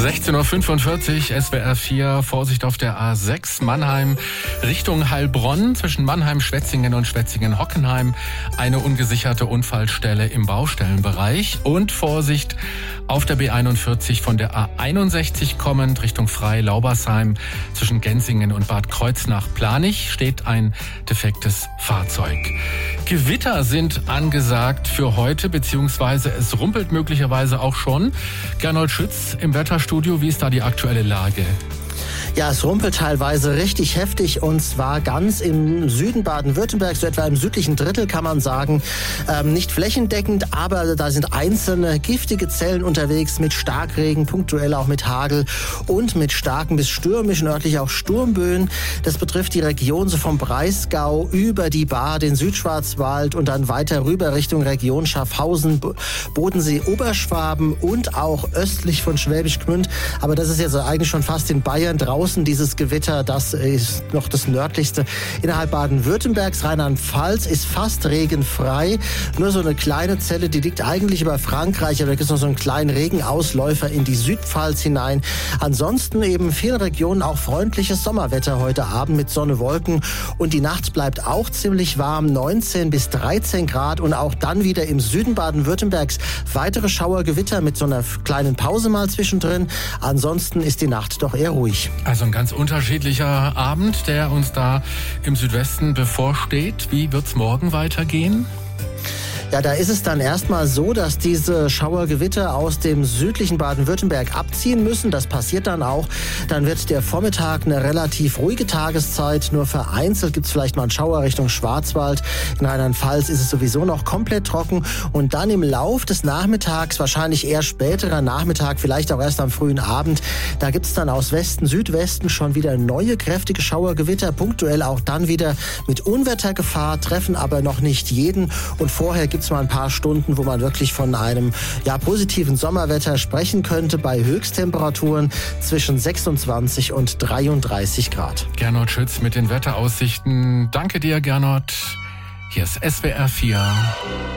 16:45 Uhr, SWR 4, Vorsicht auf der A6, Mannheim Richtung Heilbronn, zwischen Mannheim-Schwetzingen und Schwetzingen-Hockenheim, eine ungesicherte Unfallstelle im Baustellenbereich und Vorsicht auf der B41 von der A61 kommend Richtung Frei-Laubersheim, zwischen Gensingen und Bad Kreuznach-Planich steht ein defektes Fahrzeug. Gewitter sind angesagt für heute, beziehungsweise es rumpelt möglicherweise auch schon. Gernot Schütz im Wetterstudio, wie ist da die aktuelle Lage? Ja, es rumpelt teilweise richtig heftig und zwar ganz im Süden Baden-Württembergs, so etwa im südlichen Drittel kann man sagen. Nicht flächendeckend, aber da sind einzelne giftige Zellen unterwegs mit Starkregen, punktuell auch mit Hagel und mit starken bis stürmischen, örtlich auch Sturmböen. Das betrifft die Region so vom Breisgau über die Baar, den Südschwarzwald und dann weiter rüber Richtung Region Schaffhausen, Bodensee, Oberschwaben und auch östlich von Schwäbisch Gmünd. Aber das ist jetzt eigentlich schon fast in Bayern draußen. Dieses Gewitter, das ist noch das nördlichste innerhalb Baden-Württembergs. Rheinland-Pfalz ist fast regenfrei. Nur so eine kleine Zelle, die liegt eigentlich über Frankreich, aber da gibt es noch so einen kleinen Regenausläufer in die Südpfalz hinein. Ansonsten eben in vielen Regionen auch freundliches Sommerwetter heute Abend mit Sonne, Wolken und die Nacht bleibt auch ziemlich warm, 19 bis 13 Grad und auch dann wieder im Süden Baden-Württembergs weitere Schauergewitter mit so einer kleinen Pause mal zwischendrin. Ansonsten ist die Nacht doch eher ruhig. Also ein ganz unterschiedlicher Abend, der uns da im Südwesten bevorsteht. Wie wird's morgen weitergehen? Ja, da ist es dann erstmal so, dass diese Schauergewitter aus dem südlichen Baden-Württemberg abziehen müssen. Das passiert dann auch. Dann wird der Vormittag eine relativ ruhige Tageszeit. Nur vereinzelt gibt es vielleicht mal einen Schauer Richtung Schwarzwald. In Rheinland-Pfalz ist es sowieso noch komplett trocken. Und dann im Lauf des Nachmittags, wahrscheinlich eher späterer Nachmittag, vielleicht auch erst am frühen Abend, da gibt es dann aus Westen, Südwesten schon wieder neue kräftige Schauergewitter. Punktuell auch dann wieder mit Unwettergefahr, treffen aber noch nicht jeden. Und vorher gibt es mal ein paar Stunden, wo man wirklich von einem positiven Sommerwetter sprechen könnte, bei Höchsttemperaturen zwischen 26 und 33 Grad. Gernot Schütz mit den Wetteraussichten. Danke dir, Gernot. Hier ist SWR 4.